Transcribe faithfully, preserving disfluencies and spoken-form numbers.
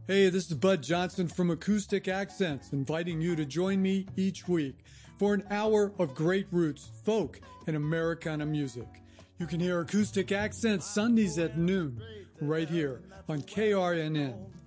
Hey, this is Bud Johnson from Acoustic Accents, inviting you to join me each week for an hour of great roots, folk, and Americana music. You can hear Acoustic Accents Sundays at noon, right here on K R N N.